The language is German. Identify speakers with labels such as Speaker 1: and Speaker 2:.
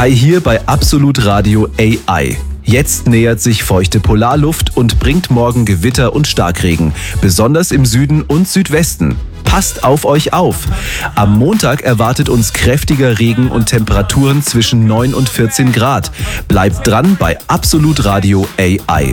Speaker 1: Hi hier bei Absolut Radio AI. Jetzt nähert sich feuchte Polarluft und bringt morgen Gewitter und Starkregen, besonders im Süden und Südwesten. Passt auf euch auf! Am Montag erwartet uns kräftiger Regen und Temperaturen zwischen 9 und 14 Grad. Bleibt dran bei Absolut Radio AI.